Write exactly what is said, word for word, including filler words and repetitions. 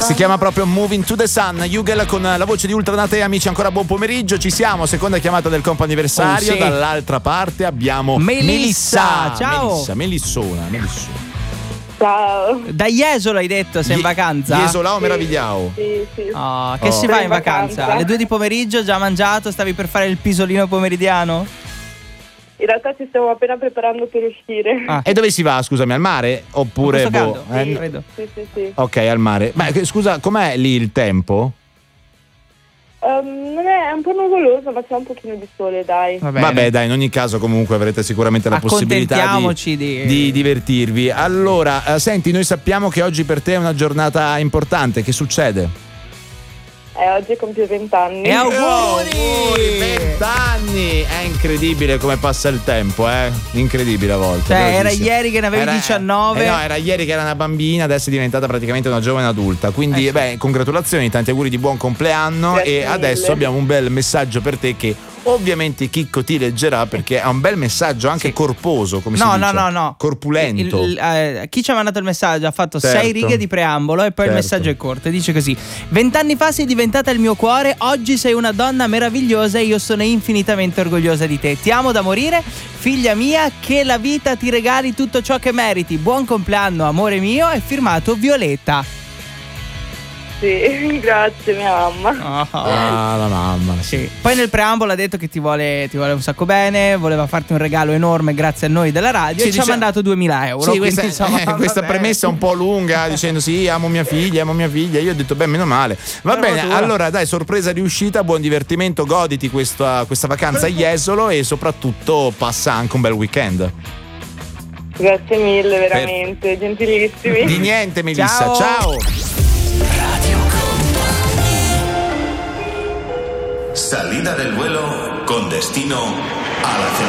Si chiama proprio Moving to the Sun. Hugel con la voce di Ultranate. Amici, ancora buon pomeriggio. Ci siamo, seconda chiamata del comp'anniversario. Oh, sì. Dall'altra parte abbiamo Melissa. Melissa. Ciao. Melissa, Melissona, Melissona. Ciao. Da Jesolo hai detto, sei in vacanza? Jesolo o meravigliao? Sì, sì. Oh, che Oh. si va in vacanza? vacanza. Alle due di pomeriggio, già mangiato? Stavi per fare il pisolino pomeridiano? In realtà ci stiamo appena preparando per uscire. Ah. E dove si va, scusami, al mare? Oppure Questo boh, caldo? eh? Credo. Sì, sì, sì. Ok, al mare. Beh, che- scusa, com'è lì il tempo? Um, non è, è un po' nuvoloso, ma c'è un pochino di sole, dai. Va bene. Vabbè, dai, in ogni caso comunque avrete sicuramente la possibilità di, Accontentiamoci di... di divertirvi. Allora, eh, senti, noi sappiamo che oggi per te è una giornata importante. Che succede? Eh, oggi compie vent'anni. E auguri! vent'anni! È incredibile come passa il tempo, eh? Incredibile a volte. Cioè, ve lo era dico. ieri che ne avevi Era- diciannove. eh no, era ieri che era una bambina, adesso è diventata praticamente una giovane adulta. Quindi, Eh sì. beh, congratulazioni, tanti auguri di buon compleanno. Grazie e adesso mille. abbiamo un bel messaggio per te che ovviamente Chicco ti leggerà perché è un bel messaggio anche Sì. corposo, come si No, dice. no, no, no. Corpulento. Il- il- eh, chi ci ha mandato il messaggio ha fatto Certo. sei righe di preambolo e poi il Certo. messaggio è corto e dice così: vent'anni fa sei diventata il mio cuore, oggi sei una donna meravigliosa e io sono infinitamente orgogliosa di te. Ti amo da morire, figlia mia, che la vita ti regali tutto ciò che meriti. Buon compleanno, amore mio. È firmato Violetta. Sì, grazie mia mamma. Oh. Ah, la mamma. Sì. Poi nel preambolo ha detto che ti vuole, ti vuole un sacco bene, voleva farti un regalo enorme grazie a noi della radio Sì, e ci ha dice- mandato duemila euro. Sì, quindi, questa, insomma, eh, questa vabbè. premessa un po' lunga dicendo sì, amo mia figlia, amo mia figlia. Io ho detto beh, meno male. Va Buona bene, fortuna. allora dai, sorpresa riuscita, buon divertimento, goditi questa, questa vacanza a Jesolo e soprattutto passa anche un bel weekend. Grazie mille, veramente, gentilissimi. Di niente Melissa, Ciao. ciao. Salida del vuelo con destino a la